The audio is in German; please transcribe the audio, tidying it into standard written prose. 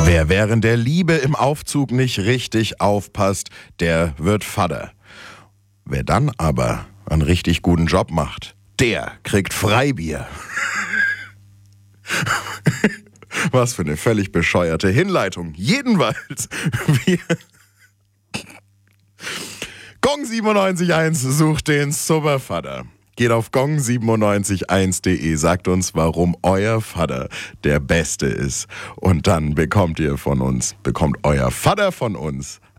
Wer während der Liebe im Aufzug nicht richtig aufpasst, der wird Vater. Wer dann aber einen richtig guten Job macht, der kriegt Freibier. Was für eine völlig bescheuerte Hinleitung. Jedenfalls, wir... Gong 97.1 sucht den Supervater. Geht auf gong971.de, sagt uns, warum euer Vater der Beste ist. Und dann bekommt euer Vater von uns